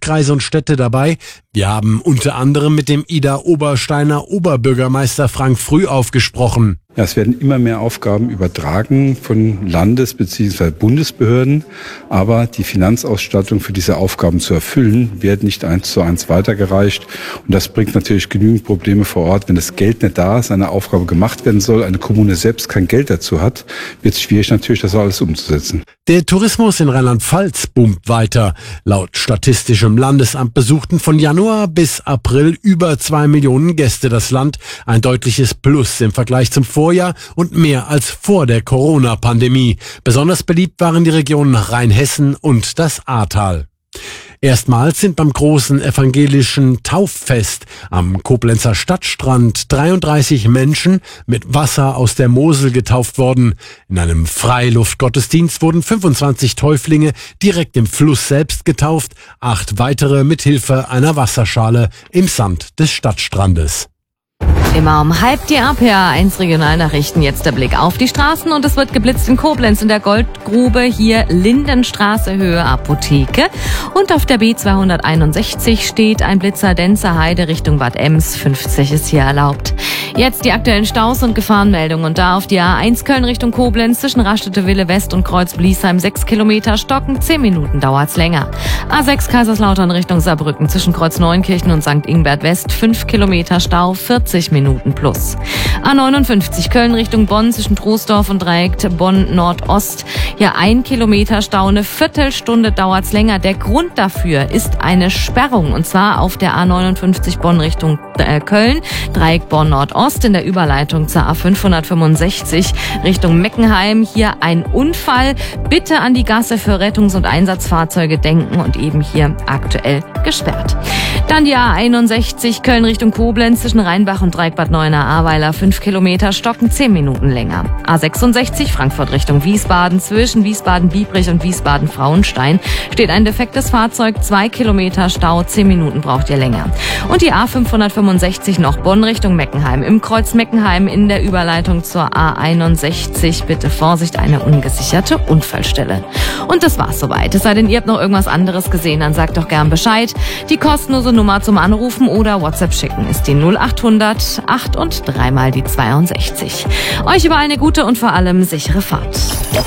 Landkreise und Städte dabei. Wir haben unter anderem mit dem Idar-Obersteiner Oberbürgermeister Frank Frühauf gesprochen. Ja, es werden immer mehr Aufgaben übertragen von Landes- bzw. Bundesbehörden, aber die Finanzausstattung für diese Aufgaben zu erfüllen, wird nicht 1:1 weitergereicht. Und das bringt natürlich genügend Probleme vor Ort. Wenn das Geld nicht da ist, eine Aufgabe gemacht werden soll, eine Kommune selbst kein Geld dazu hat, wird es schwierig natürlich, das alles umzusetzen. Der Tourismus in Rheinland-Pfalz boomt weiter. Laut Statistischem Landesamt besuchten von Januar bis April über 2 Millionen Gäste das Land. Ein deutliches Plus im Vergleich zum Vorjahr und mehr als vor der Corona-Pandemie. Besonders beliebt waren die Regionen Rheinhessen und das Ahrtal. Erstmals sind beim großen evangelischen Tauffest am Koblenzer Stadtstrand 33 Menschen mit Wasser aus der Mosel getauft worden. In einem Freiluftgottesdienst wurden 25 Täuflinge direkt im Fluss selbst getauft, 8 weitere mit Hilfe einer Wasserschale im Sand des Stadtstrandes. Immer um 12:30 die RPA1 Regionalnachrichten. Jetzt der Blick auf die Straßen und es wird geblitzt in Koblenz in der Goldgrube, hier Lindenstraße, Höhe Apotheke. Und auf der B261 steht ein Blitzer Denzer Heide Richtung Bad Ems. 50 ist hier erlaubt. Jetzt die aktuellen Staus und Gefahrenmeldungen. Und da auf die A1 Köln Richtung Koblenz zwischen Raststätte-Wille West und Kreuz-Bliesheim 6 Kilometer stocken, 10 Minuten dauert's länger. A6 Kaiserslautern Richtung Saarbrücken zwischen Kreuz-Neunkirchen und St. Ingbert West 5 Kilometer Stau, 40 Minuten plus. A59 Köln Richtung Bonn zwischen Troisdorf und Dreieck Bonn Nordost. Ja, 1 Kilometer Stau, eine Viertelstunde dauert's länger. Der Grund dafür ist eine Sperrung und zwar auf der A59 Bonn Richtung Köln, Dreieck Bonn Nordost in der Überleitung zur A565 Richtung Meckenheim. Hier ein Unfall. Bitte an die Gasse für Rettungs- und Einsatzfahrzeuge denken und eben hier aktuell gesperrt. Dann die A61 Köln Richtung Koblenz zwischen Rheinbach und Dreieck-Bad Neuenahr-Ahrweiler 5 Kilometer stocken 10 Minuten länger. A66 Frankfurt Richtung Wiesbaden zwischen Wiesbaden-Biebrich und Wiesbaden-Frauenstein steht ein defektes Fahrzeug, 2 Kilometer Stau, 10 Minuten braucht ihr länger. Und die A565 noch Bonn Richtung Meckenheim im Kreuz Meckenheim in der Überleitung zur A61 bitte Vorsicht, eine ungesicherte Unfallstelle. Und das war's soweit. Es sei denn, ihr habt noch irgendwas anderes gesehen, dann sagt doch gern Bescheid. Die kostenlose Nummer zum Anrufen oder WhatsApp schicken ist die 0800 8 und 3 mal die 62. Euch überall eine gute und vor allem sichere Fahrt.